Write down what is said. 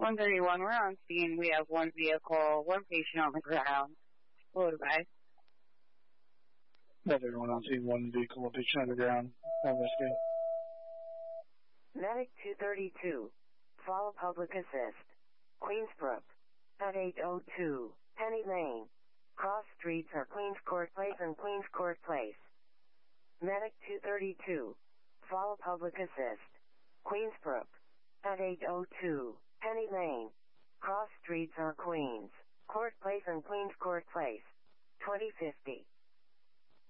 131, we're on scene. We have one vehicle, one patient on the ground. Loaded by. 131 on scene, one vehicle, one patient on the ground. Investigate. Medic 232. Follow public assist. Queensbrook. At 802. Penny Lane. Cross streets are Queens Court Place and Queens Court Place. Medic 232. Follow public assist. Queensbrook. At 802. Penny Lane. Cross streets are Queens Court Place and Queens Court Place. 2050.